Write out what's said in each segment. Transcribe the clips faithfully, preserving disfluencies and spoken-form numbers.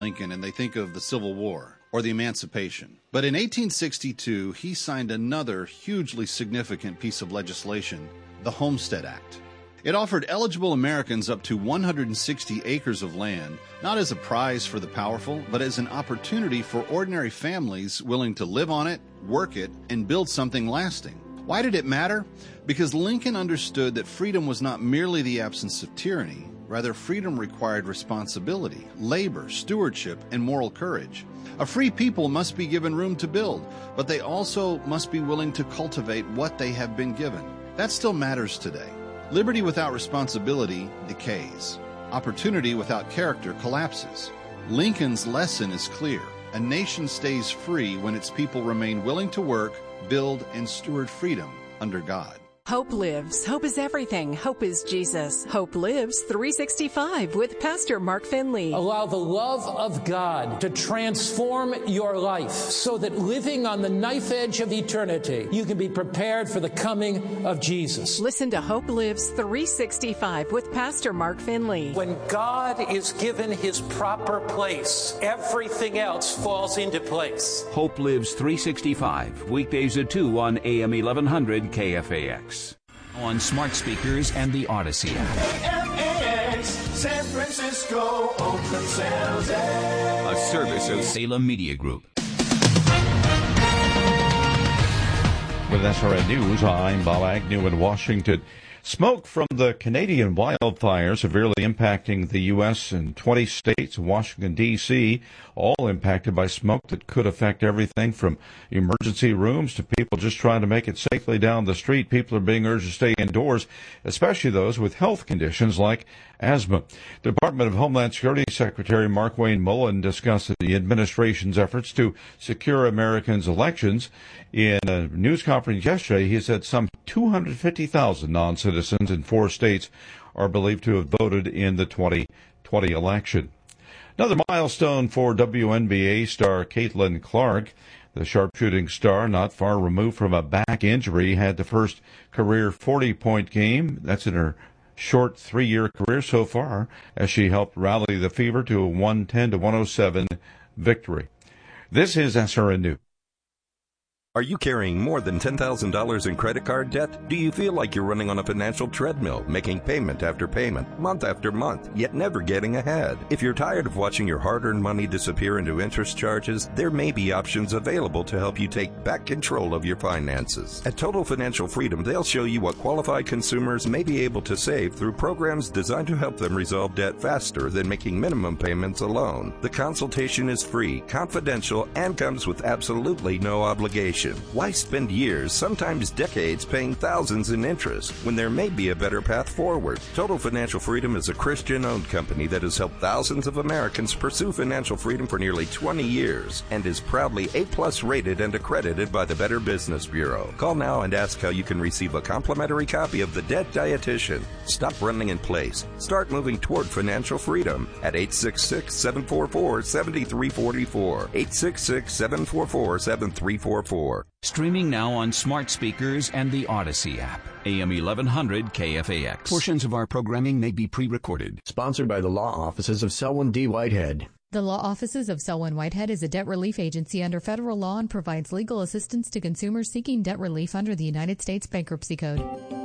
Lincoln and they think of the Civil War or the Emancipation. But in eighteen sixty-two, he signed another hugely significant piece of legislation, the Homestead Act. It offered eligible Americans up to one hundred sixty acres of land, not as a prize for the powerful, but as an opportunity for ordinary families willing to live on it, work it, and build something lasting. Why did it matter? Because Lincoln understood that freedom was not merely the absence of tyranny. Rather, freedom required responsibility, labor, stewardship, and moral courage. A free people must be given room to build, but they also must be willing to cultivate what they have been given. That still matters today. Liberty without responsibility decays. Opportunity without character collapses. Lincoln's lesson is clear. A nation stays free when its people remain willing to work, build, and steward freedom under God. Hope lives. Hope is everything. Hope is Jesus. Hope lives three sixty-five with Pastor Mark Finley. Allow the love of God to transform your life so that living on the knife edge of eternity, you can be prepared for the coming of Jesus. Listen to Hope Lives three sixty-five with Pastor Mark Finley. When God is given his proper place, everything else falls into place. Hope Lives three sixty-five, weekdays at two on A M eleven hundred K F A X. On smart speakers and the Odyssey app. A M A X, San Francisco, Oakland, San Jose. A service of Salem Media Group. With S R N News, I'm Bob Agnew in Washington. Smoke from the Canadian wildfire severely impacting the U S and twenty states, Washington, D C, all impacted by smoke that could affect everything from emergency rooms to people just trying to make it safely down the street. People are being urged to stay indoors, especially those with health conditions like asthma. The Department of Homeland Security Secretary Markwayne Mullin discussed the administration's efforts to secure Americans' elections. In a news conference yesterday, he said some two hundred fifty thousand non-citizens in four states are believed to have voted in the twenty twenty election. Another milestone for W N B A star Caitlin Clark. The sharpshooting star, not far removed from a back injury, had the first career forty-point game. That's in her short three-year career so far, as she helped rally the Fever to a one ten to one oh seven victory. This is S R N News. Are you carrying more than ten thousand dollars in credit card debt? Do you feel like you're running on a financial treadmill, making payment after payment, month after month, yet never getting ahead? If you're tired of watching your hard-earned money disappear into interest charges, there may be options available to help you take back control of your finances. At Total Financial Freedom, they'll show you what qualified consumers may be able to save through programs designed to help them resolve debt faster than making minimum payments alone. The consultation is free, confidential, and comes with absolutely no obligation. Why spend years, sometimes decades, paying thousands in interest when there may be a better path forward? Total Financial Freedom is a Christian-owned company that has helped thousands of Americans pursue financial freedom for nearly twenty years and is proudly A-plus rated and accredited by the Better Business Bureau. Call now and ask how you can receive a complimentary copy of The Debt Dietitian. Stop running in place. Start moving toward financial freedom at eight six six, seven four four, seven three four four, eight six six, seven four four, seven three four four. Streaming now on smart speakers and the Odyssey app. A M eleven hundred K F A X. Portions of our programming may be pre-recorded. Sponsored by the law offices of Selwyn D. Whitehead. The law offices of Selwyn Whitehead is a debt relief agency under federal law and provides legal assistance to consumers seeking debt relief under the United States Bankruptcy Code.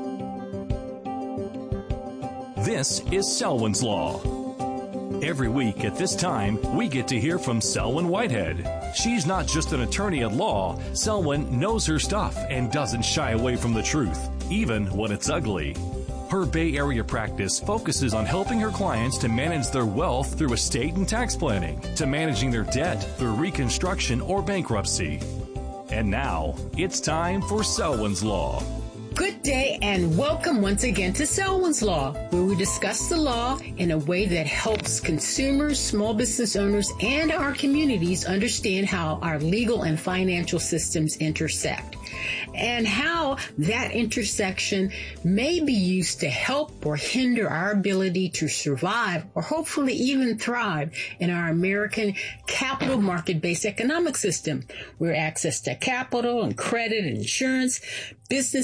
This is Selwyn's Law. Every week at this time, we get to hear from Selwyn Whitehead. She's not just an attorney at law. Selwyn knows her stuff and doesn't shy away from the truth, even when it's ugly. Her Bay Area practice focuses on helping her clients to manage their wealth through estate and tax planning, to managing their debt through reconstruction or bankruptcy. And now, it's time for Selwyn's Law. Good day and welcome once again to Selwyn's Law, where we discuss the law in a way that helps consumers, small business owners, and our communities understand how our legal and financial systems intersect, and how that intersection may be used to help or hinder our ability to survive or hopefully even thrive in our American capital market-based economic system, where access to capital and credit and insurance, business technology,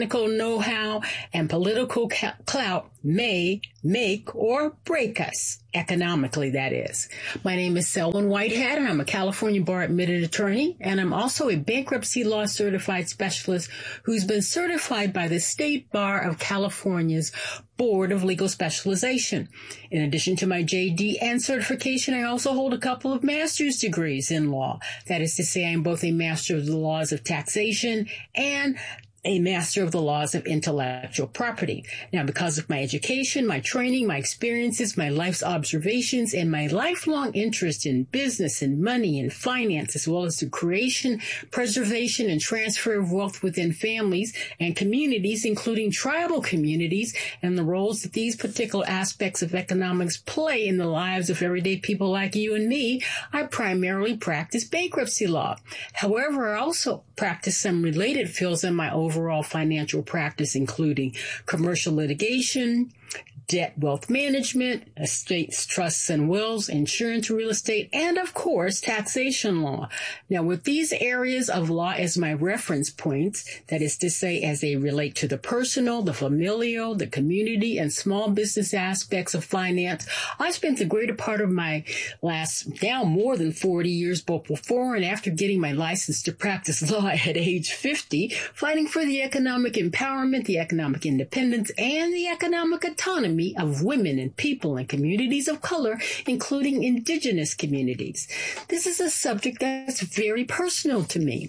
technical know-how, and political ca- clout may make or break us, economically, that is. My name is Selwyn Whitehead, and I'm a California Bar Admitted Attorney, and I'm also a bankruptcy law certified specialist who's been certified by the State Bar of California's Board of Legal Specialization. In addition to my J D and certification, I also hold a couple of master's degrees in law. That is to say, I'm both a master of the laws of taxation and a master of the laws of intellectual property. Now, because of my education, my training, my experiences, my life's observations, and my lifelong interest in business and money and finance, as well as the creation, preservation, and transfer of wealth within families and communities, including tribal communities, and the roles that these particular aspects of economics play in the lives of everyday people like you and me, I primarily practice bankruptcy law. However, I also practice some related fields in my overall overall financial practice, including commercial litigation, debt wealth management, estates, trusts and wills, insurance, real estate, and of course, taxation law. Now, with these areas of law as my reference points, that is to say, as they relate to the personal, the familial, the community, and small business aspects of finance, I spent the greater part of my last, now more than forty years, both before and after getting my license to practice law at age fifty, fighting for the economic empowerment, the economic independence, and the economic autonomy of women and people and communities of color, including indigenous communities. This is a subject that's very personal to me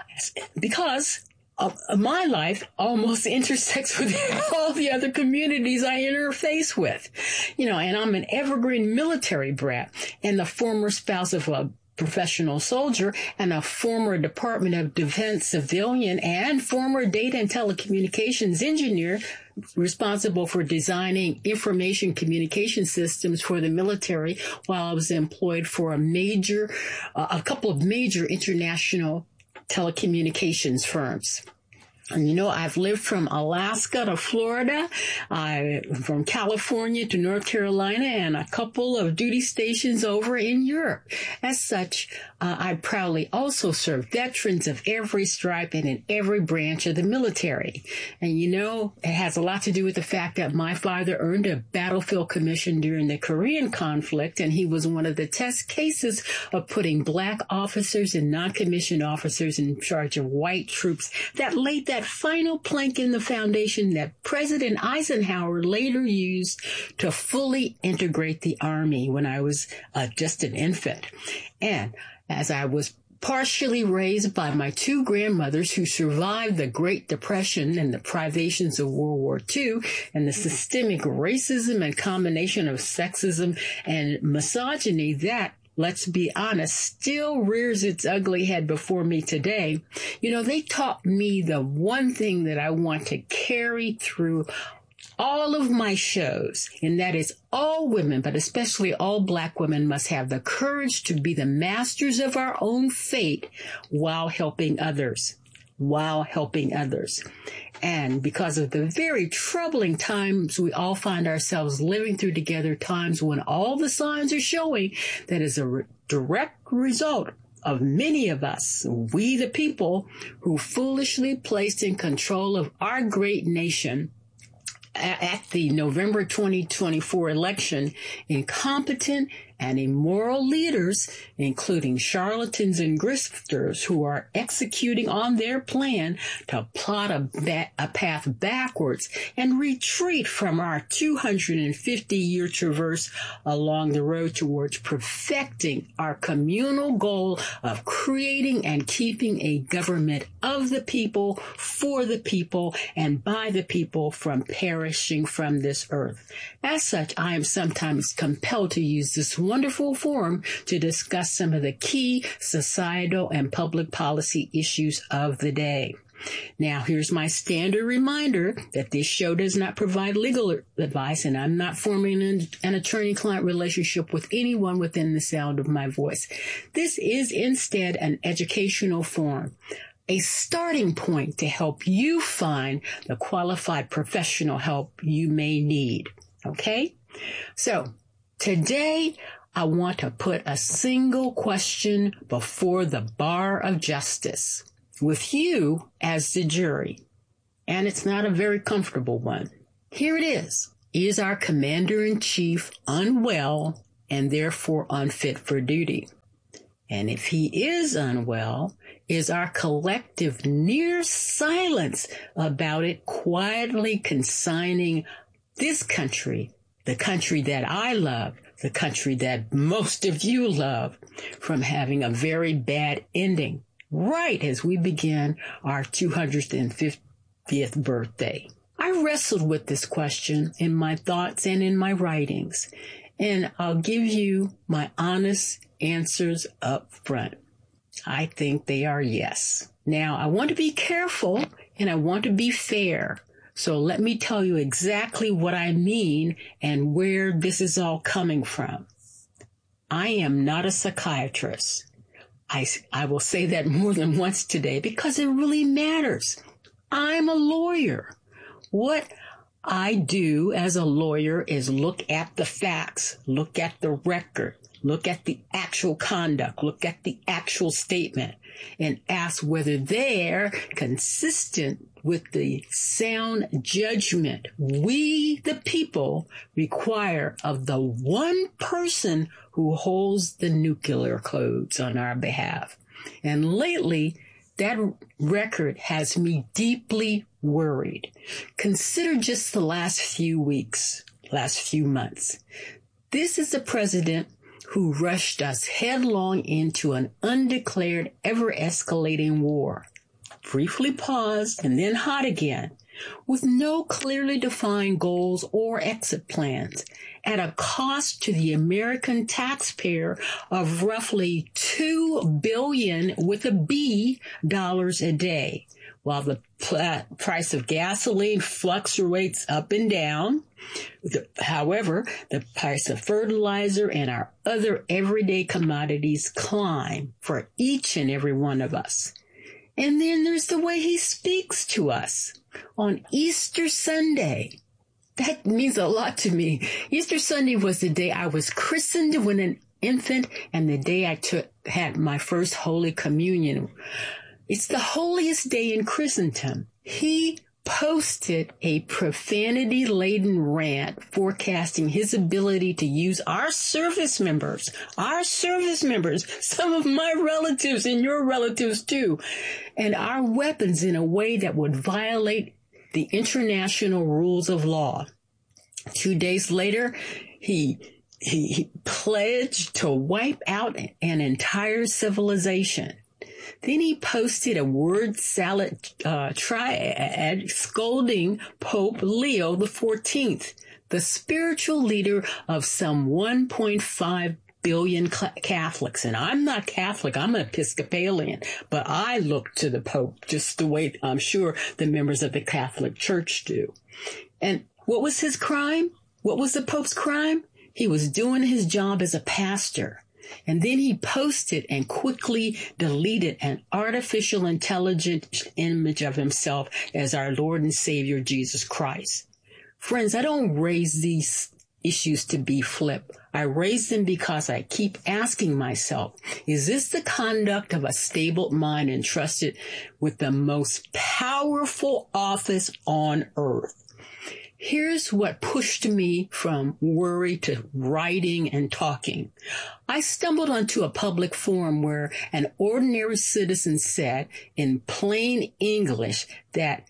because uh, my life almost intersects with all the other communities I interface with. You know, and I'm an evergreen military brat and the former spouse of a professional soldier and a former Department of Defense civilian and former data and telecommunications engineer responsible for designing information communication systems for the military while I was employed for a major, uh, a couple of major international telecommunications firms. And, you know, I've lived from Alaska to Florida, I from California to North Carolina, and a couple of duty stations over in Europe. As such, uh, I proudly also serve veterans of every stripe and in every branch of the military. And, you know, it has a lot to do with the fact that my father earned a battlefield commission during the Korean conflict, and he was one of the test cases of putting black officers and non-commissioned officers in charge of white troops that laid that final plank in the foundation that President Eisenhower later used to fully integrate the Army when I was uh, just an infant. And as I was partially raised by my two grandmothers who survived the Great Depression and the privations of World War Two and the systemic racism and combination of sexism and misogyny that, let's be honest, still rears its ugly head before me today. You know, they taught me the one thing that I want to carry through all of my shows, and that is all women, but especially all black women, must have the courage to be the masters of our own fate while helping others, while helping others. And because of the very troubling times we all find ourselves living through together, times when all the signs are showing that is a re- direct result of many of us, we the people, who foolishly placed in control of our great nation at the November twenty twenty-four election, incompetent and immoral leaders, including charlatans and grifters who are executing on their plan to plot a, ba- a path backwards and retreat from our two hundred fifty year traverse along the road towards perfecting our communal goal of creating and keeping a government of the people, for the people, and by the people from perishing from this earth. As such, I am sometimes compelled to use this wonderful forum to discuss some of the key societal and public policy issues of the day. Now, here's my standard reminder that this show does not provide legal advice, and I'm not forming an, an attorney-client relationship with anyone within the sound of my voice. This is instead an educational forum, a starting point to help you find the qualified professional help you may need. Okay? So, today, I want to put a single question before the bar of justice, with you as the jury. and it's not a very comfortable one. Here it is. Is our commander-in-chief unwell and therefore unfit for duty? And if he is unwell, is our collective near silence about it quietly consigning this country, the country that I love, the country that most of you love, from having a very bad ending right as we begin our two hundred fiftieth birthday? I wrestled with this question in my thoughts and in my writings, and I'll give you my honest answers up front. I think they are yes. Now, I want to be careful and I want to be fair. So let me tell you exactly what I mean and where this is all coming from. I am not a psychiatrist. I, I will say that more than once today because it really matters. I'm a lawyer. What I do as a lawyer is look at the facts, look at the record, look at the actual conduct, look at the actual statement, and ask whether they're consistent with the sound judgment we, the people, require of the one person who holds the nuclear codes on our behalf. And lately, that record has me deeply worried. Consider just the last few weeks, last few months. This is a president who rushed us headlong into an undeclared, ever-escalating war, briefly paused and then hot again, with no clearly defined goals or exit plans, at a cost to the American taxpayer of roughly two billion dollars with a B dollars a day, while the pl- price of gasoline fluctuates up and down. The, however, the price of fertilizer and our other everyday commodities climb for each and every one of us. And then there's the way he speaks to us on Easter Sunday. That means a lot to me. Easter Sunday was the day I was christened when an infant and the day I took had my first Holy Communion. It's the holiest day in Christendom. He posted a profanity-laden rant forecasting his ability to use our service members, our service members, some of my relatives and your relatives too, and our weapons in a way that would violate the international rules of law. Two days later, he, he, he pledged to wipe out an entire civilization. Then he posted a word salad uh, triad scolding Pope Leo the fourteenth, the spiritual leader of some one point five billion Catholics. And I'm not Catholic, I'm an Episcopalian, but I look to the Pope just the way I'm sure the members of the Catholic Church do. And what was his crime? What was the Pope's crime? He was doing his job as a pastor. And then he posted and quickly deleted an artificial intelligent image of himself as our Lord and Savior, Jesus Christ. Friends, I don't raise these issues to be flip. I raise them because I keep asking myself, is this the conduct of a stable mind entrusted with the most powerful office on earth? Here's what pushed me from worry to writing and talking. I stumbled onto a public forum where an ordinary citizen said in plain English that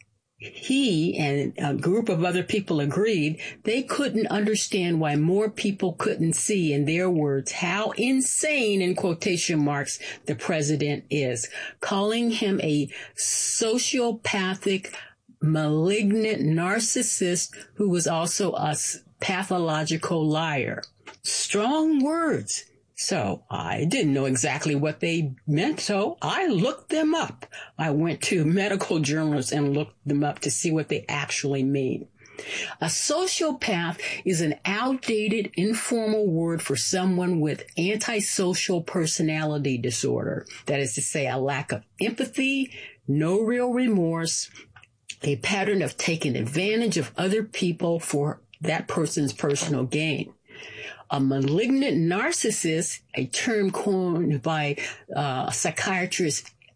he and a group of other people agreed they couldn't understand why more people couldn't see, in their words, how insane, in quotation marks, the president is, calling him a sociopathic, malignant narcissist who was also a pathological liar. Strong words. So I didn't know exactly what they meant, so I looked them up. I went to medical journals and looked them up to see what they actually mean. A sociopath is an outdated, informal word for someone with antisocial personality disorder. That is to say, a lack of empathy, no real remorse, a pattern of taking advantage of other people for that person's personal gain. A malignant narcissist, a term coined by uh, psychiatrist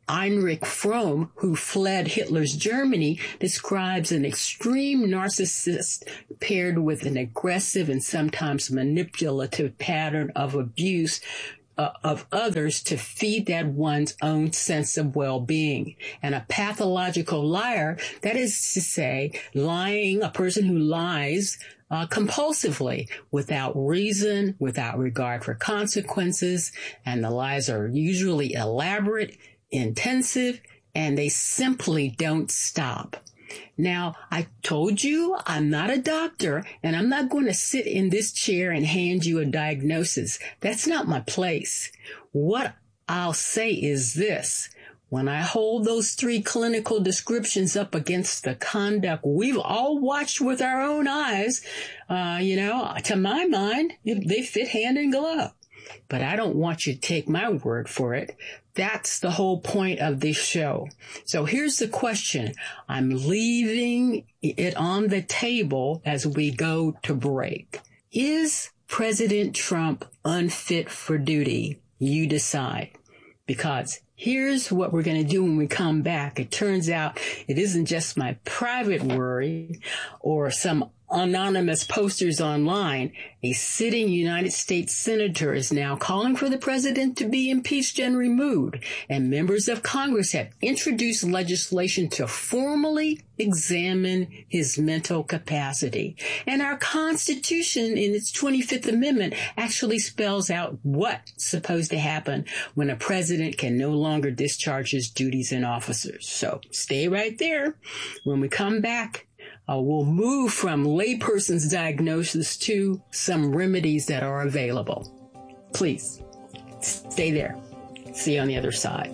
Heinrich Fromm, who fled Hitler's Germany, describes an extreme narcissist paired with an aggressive and sometimes manipulative pattern of abuse uh, of others to feed that one's own sense of well-being. And a pathological liar, that is to say, lying, a person who lies Uh, compulsively, without reason, without regard for consequences, and the lies are usually elaborate, intensive, and they simply don't stop. Now, I told you I'm not a doctor, and I'm not going to sit in this chair and hand you a diagnosis. That's not my place. What I'll say is this. When I hold those three clinical descriptions up against the conduct we've all watched with our own eyes, uh, you know, to my mind, they fit hand in glove. But I don't want you to take my word for it. That's the whole point of this show. So here's the question. I'm leaving it on the table as we go to break. Is President Trump unfit for duty? You decide. Because here's what we're going to do when we come back. It turns out it isn't just my private worry or some anonymous posters online. A sitting United States senator is now calling for the president to be impeached and removed, and members of Congress have introduced legislation to formally examine his mental capacity. And our Constitution, in its twenty-fifth Amendment, actually spells out what's supposed to happen when a president can no longer discharge his duties and officers. So stay right there. When we come back, Uh, we'll move from layperson's diagnosis to some remedies that are available. Please, stay there. See you on the other side.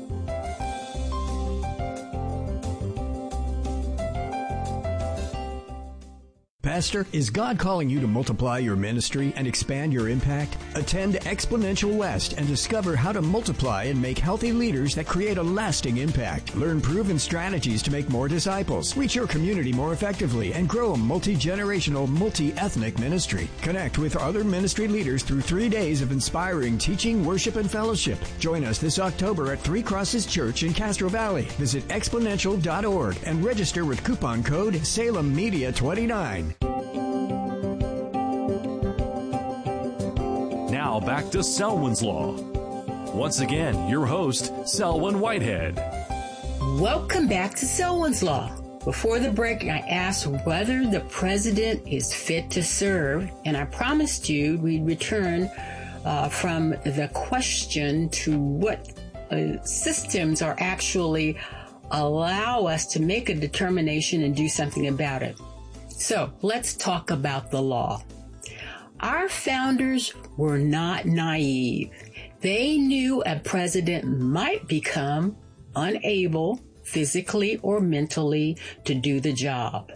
Pastor, is God calling you to multiply your ministry and expand your impact? Attend Exponential West and discover how to multiply and make healthy leaders that create a lasting impact. Learn proven strategies to make more disciples, reach your community more effectively, and grow a multi-generational, multi-ethnic ministry. Connect with other ministry leaders through three days of inspiring teaching, worship, and fellowship. Join us this October at Three Crosses Church in Castro Valley. Visit exponential dot org and register with coupon code Salem Media twenty-nine. Now back to Selwyn's Law. Once again, your host, Selwyn Whitehead. Welcome back to Selwyn's Law. Before the break, I asked whether the president is fit to serve, and I promised you we'd return uh, from the question to what uh, systems are actually allow us to make a determination and do something about it. So let's talk about the law. Our founders were not naive. They knew a president might become unable physically or mentally to do the job.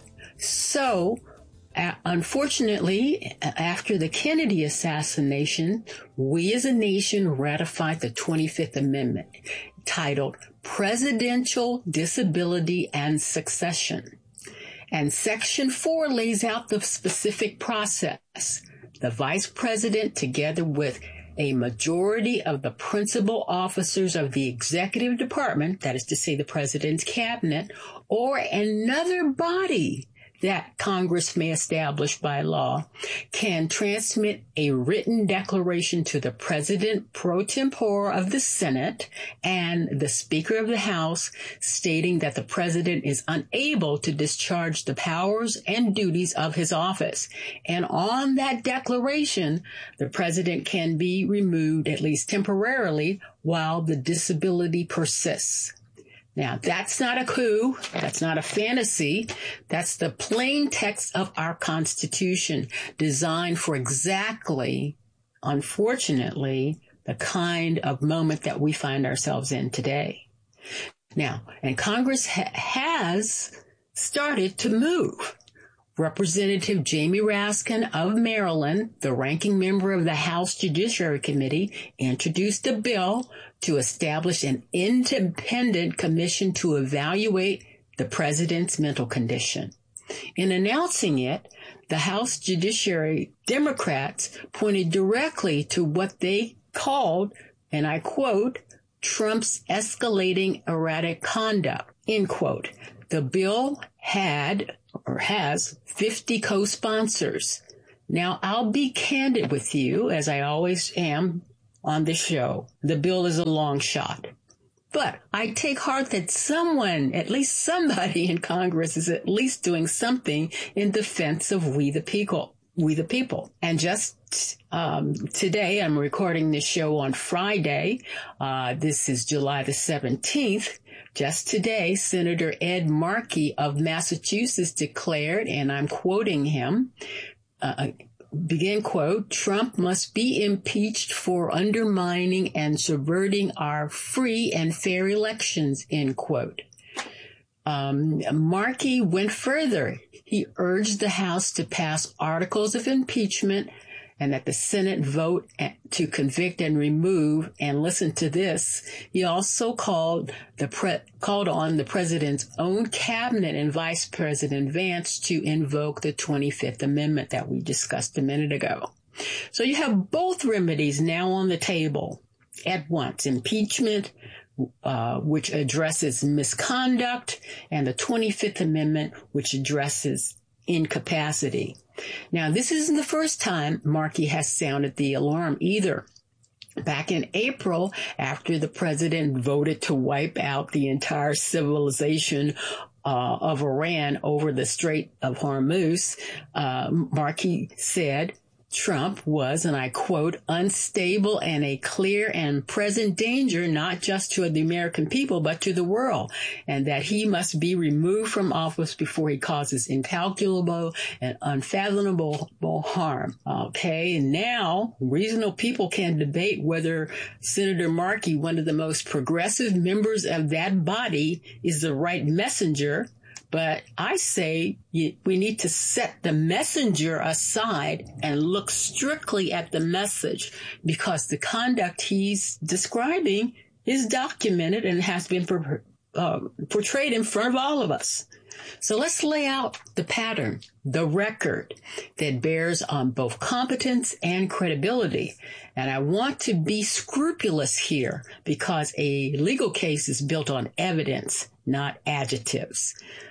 So, uh, unfortunately, after the Kennedy assassination, we as a nation ratified the twenty-fifth Amendment, titled Presidential Disability and Succession. And Section four lays out the specific process. The vice president, together with a majority of the principal officers of the executive department, that is to say the president's cabinet, or another body that Congress may establish by law, can transmit a written declaration to the president pro tempore of the Senate and the Speaker of the House stating that the president is unable to discharge the powers and duties of his office. And on that declaration, the president can be removed, at least temporarily, while the disability persists. Now, that's not a coup. That's not a fantasy. That's the plain text of our Constitution, designed for exactly, unfortunately, the kind of moment that we find ourselves in today. Now, and Congress ha- has started to move. Representative Jamie Raskin of Maryland, the ranking member of the House Judiciary Committee, introduced a bill to establish an independent commission to evaluate the president's mental condition. In announcing it, the House Judiciary Democrats pointed directly to what they called, and I quote, Trump's escalating erratic conduct, end quote. The bill had or has fifty co-sponsors. Now, I'll be candid with you, as I always am on the show. The bill is a long shot. But I take heart that someone, at least somebody in Congress, is at least doing something in defense of we the people. We the people. And just um, today, I'm recording this show on Friday. Uh, this is July the seventeenth. Just today, Senator Ed Markey of Massachusetts declared, and I'm quoting him, uh, begin quote, Trump must be impeached for undermining and subverting our free and fair elections, end quote. Um, Markey went further. He urged the House to pass articles of impeachment and that the Senate vote to convict and remove. And listen to this. He also called the pre- called on the president's own cabinet and Vice President Vance to invoke the twenty-fifth Amendment that we discussed a minute ago. So you have both remedies now on the table at once: impeachment, Uh, which addresses misconduct, and the twenty-fifth Amendment, which addresses incapacity. Now, this isn't the first time Markey has sounded the alarm either. Back in April, after the president voted to wipe out the entire civilization uh, of Iran over the Strait of Hormuz, uh, Markey said Trump was, and I quote, unstable and a clear and present danger, not just to the American people, but to the world, and that he must be removed from office before he causes incalculable and unfathomable harm. Okay, and now reasonable people can debate whether Senator Markey, one of the most progressive members of that body, is the right messenger. But I say we need to set the messenger aside and look strictly at the message, because the conduct he's describing is documented and has been uh, portrayed in front of all of us. So let's lay out the pattern, the record that bears on both competence and credibility. And I want to be scrupulous here because a legal case is built on evidence, not adjectives.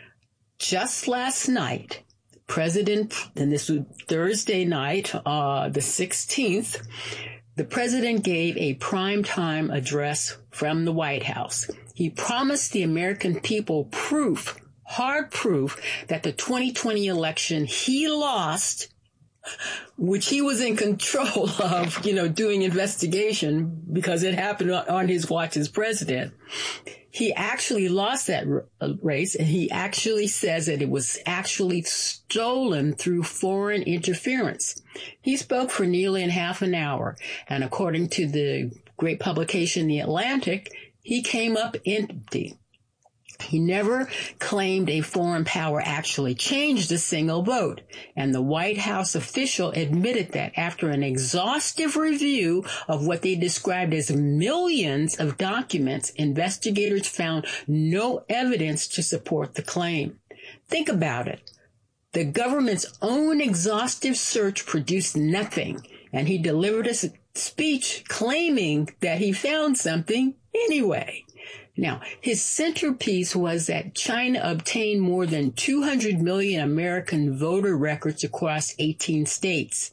Just last night, President, and this was Thursday night, uh, the sixteenth, the president gave a primetime address from the White House. He promised the American people proof, hard proof, that the twenty twenty election he lost, which he was in control of, you know, doing investigation because it happened on his watch as president. He actually lost that race, and he actually says that it was actually stolen through foreign interference. He spoke for nearly a half an hour, and according to the great publication, The Atlantic, he came up empty. He never claimed a foreign power actually changed a single vote, and the White House official admitted that after an exhaustive review of what they described as millions of documents, investigators found no evidence to support the claim. Think about it. The government's own exhaustive search produced nothing, and he delivered a speech claiming that he found something anyway. Now, his centerpiece was that China obtained more than two hundred million American voter records across eighteen states.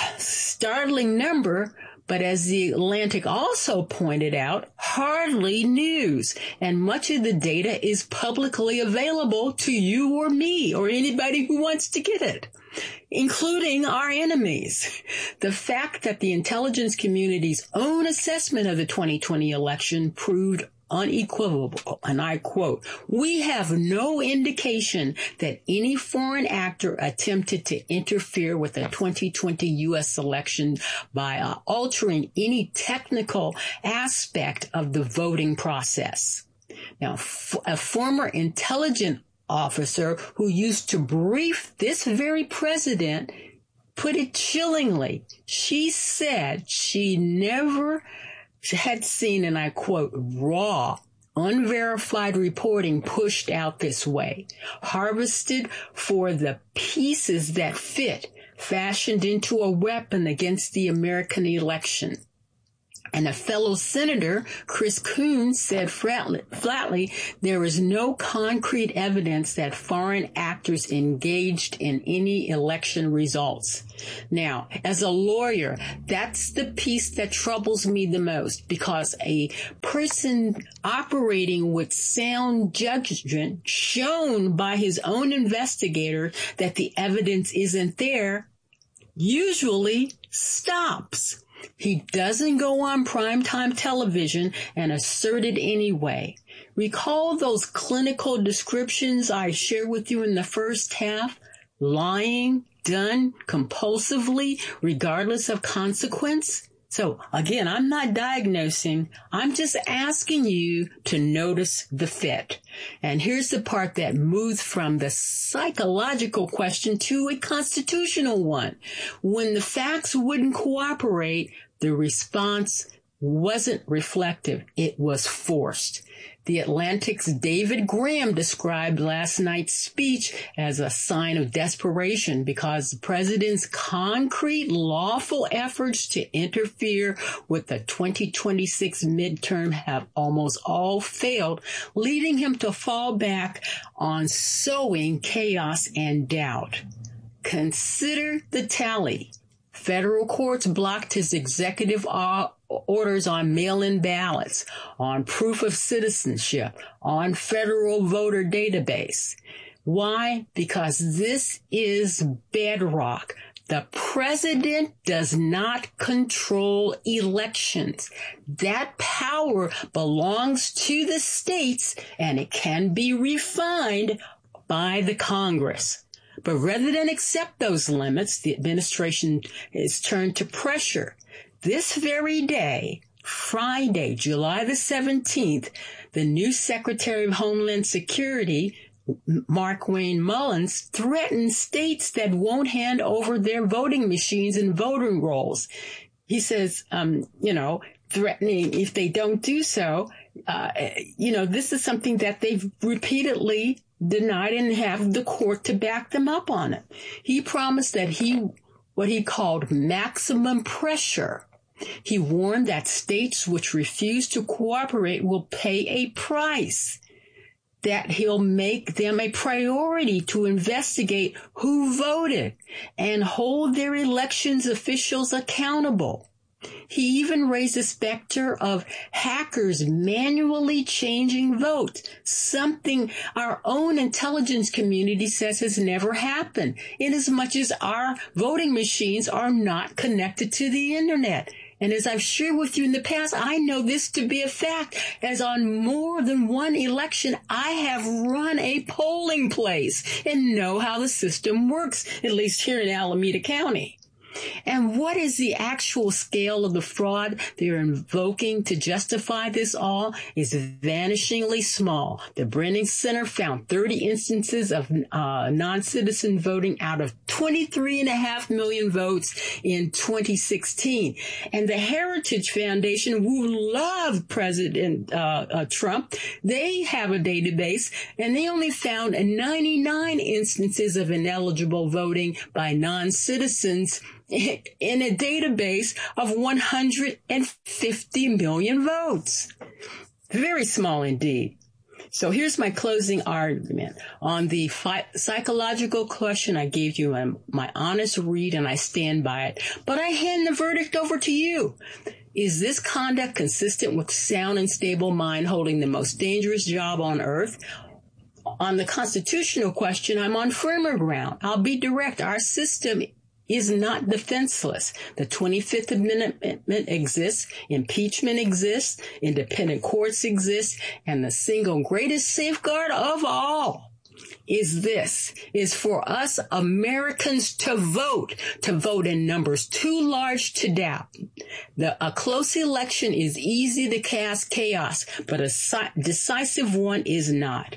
Startling number, but as the Atlantic also pointed out, hardly news. And much of the data is publicly available to you or me or anybody who wants to get it, including our enemies. The fact that the intelligence community's own assessment of the twenty twenty election proved unequivocal, and I quote, "We have no indication that any foreign actor attempted to interfere with the twenty twenty U S election by uh, altering any technical aspect of the voting process." Now, f- a former intelligence officer who used to brief this very president put it chillingly. She said she never had seen, and I quote, raw, unverified reporting pushed out this way, harvested for the pieces that fit, fashioned into a weapon against the American election. And a fellow senator, Chris Coons, said flatly, flatly, there is no concrete evidence that foreign actors engaged in any election results. Now, as a lawyer, that's the piece that troubles me the most, because a person operating with sound judgment, shown by his own investigator that the evidence isn't there, usually stops. He doesn't go on primetime television and assert it anyway. Recall those clinical descriptions I shared with you in the first half? Lying, done compulsively, regardless of consequence? So again, I'm not diagnosing. I'm just asking you to notice the fit. And here's the part that moves from the psychological question to a constitutional one. When the facts wouldn't cooperate, the response wasn't reflective. It was forced. The Atlantic's David Graham described last night's speech as a sign of desperation because the president's concrete lawful efforts to interfere with the twenty twenty-six midterm have almost all failed, leading him to fall back on sowing chaos and doubt. Consider the tally. Federal courts blocked his executive orders on mail-in ballots, on proof of citizenship, on federal voter database. Why? Because this is bedrock. The president does not control elections. That power belongs to the states, and it can be refined by the Congress. But rather than accept those limits, the administration is turned to pressure. This very day, Friday, July the seventeenth, the new Secretary of Homeland Security, Markwayne Mullins, threatened states that won't hand over their voting machines and voting rolls. He says, um, you know, threatening if they don't do so, uh, you know, this is something that they've repeatedly denied and have the court to back them up on it. He promised that he, what he called maximum pressure. He warned that states which refuse to cooperate will pay a price, that he'll make them a priority to investigate who voted and hold their elections officials accountable. He even raised the specter of hackers manually changing votes, something our own intelligence community says has never happened, inasmuch as our voting machines are not connected to the internet. And as I've shared with you in the past, I know this to be a fact, as on more than one election, I have run a polling place and know how the system works, at least here in Alameda County. And what is the actual scale of the fraud they're invoking to justify this all is vanishingly small. The Brennan Center found thirty instances of uh, non-citizen voting out of twenty-three and a half million votes in twenty sixteen. And the Heritage Foundation, who loved President uh, uh, Trump, they have a database, and they only found ninety-nine instances of ineligible voting by non-citizens in a database of one hundred fifty million votes. Very small indeed. So here's my closing argument. On the fi- psychological question, I gave you a, my honest read, and I stand by it. But I hand the verdict over to you. Is this conduct consistent with sound and stable mind holding the most dangerous job on earth? On the constitutional question, I'm on firmer ground. I'll be direct. Our system is not defenseless. The twenty-fifth Amendment exists, impeachment exists, independent courts exist, and the single greatest safeguard of all is this, is for us Americans to vote, to vote in numbers too large to doubt. The, a close election is easy to cast chaos, but a si- decisive one is not.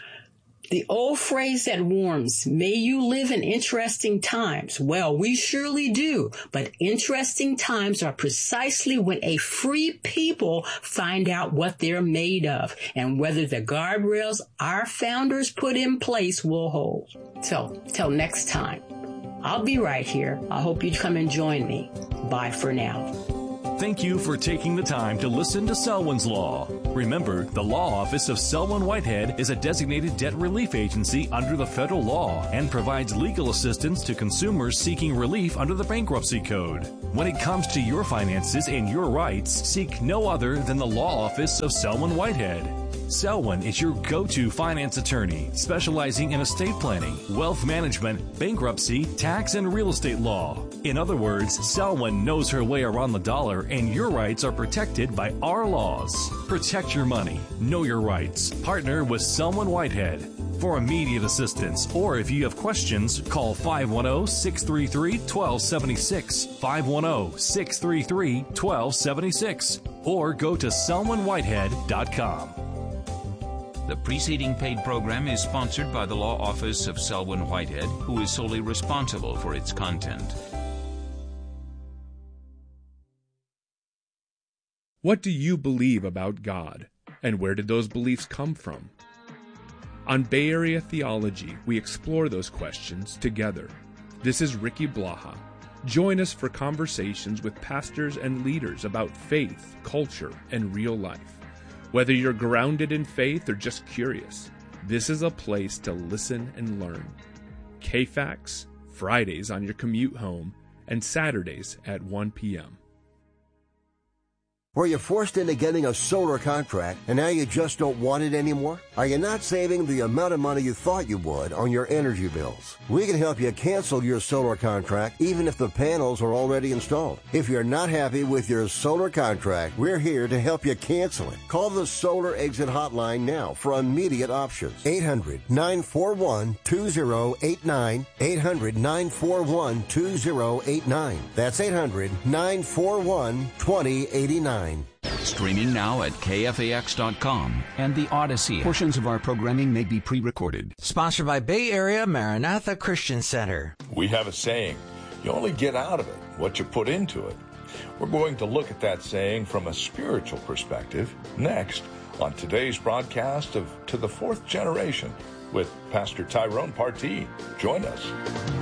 The old phrase that warms, may you live in interesting times. Well, we surely do, but interesting times are precisely when a free people find out what they're made of and whether the guardrails our founders put in place will hold. So, till next time, I'll be right here. I hope you come and join me. Bye for now. Thank you for taking the time to listen to Selwyn's Law. Remember, the Law Office of Selwyn Whitehead is a designated debt relief agency under the federal law and provides legal assistance to consumers seeking relief under the Bankruptcy Code. When it comes to your finances and your rights, seek no other than the Law Office of Selwyn Whitehead. Selwyn is your go-to finance attorney, specializing in estate planning, wealth management, bankruptcy, tax, and real estate law. In other words, Selwyn knows her way around the dollar, and your rights are protected by our laws. Protect your money. Know your rights. Partner with Selwyn Whitehead. For immediate assistance, or if you have questions, call five one zero, six three three, one two seven six, five one zero, six three three, one two seven six, or go to selwyn whitehead dot com. The preceding paid program is sponsored by the Law Office of Selwyn Whitehead, who is solely responsible for its content. What do you believe about God, and where did those beliefs come from? On Bay Area Theology, we explore those questions together. This is Ricky Blaha. Join us for conversations with pastors and leaders about faith, culture, and real life. Whether you're grounded in faith or just curious, this is a place to listen and learn. K FAX, Fridays on your commute home, and Saturdays at one p.m. Were you forced into getting a solar contract and now you just don't want it anymore? Are you not saving the amount of money you thought you would on your energy bills? We can help you cancel your solar contract even if the panels are already installed. If you're not happy with your solar contract, we're here to help you cancel it. Call the Solar Exit Hotline now for immediate options. eight hundred, nine four one, two zero eight nine. eight hundred, nine four one, two zero eight nine. That's eight hundred, nine four one, two zero eight nine. Streaming now at K F A X dot com and the Odyssey. Portions of our programming may be pre-recorded. Sponsored by Bay Area Maranatha Christian Center. We have a saying, you only get out of it what you put into it. We're going to look at that saying from a spiritual perspective next on today's broadcast of To the Fourth Generation with Pastor Tyrone Partee. Join us.